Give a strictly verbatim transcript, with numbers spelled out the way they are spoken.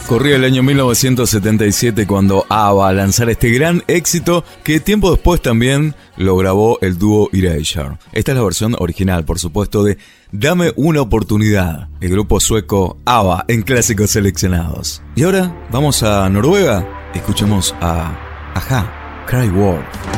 Corría el año mil novecientos setenta y siete cuando ABBA lanzara este gran éxito que tiempo después también lo grabó el dúo Erasure. Esta es la versión original, por supuesto, de Dame una oportunidad, el grupo sueco ABBA en clásicos seleccionados. Y ahora vamos a Noruega, escuchemos a Ajá, Cry Wolf.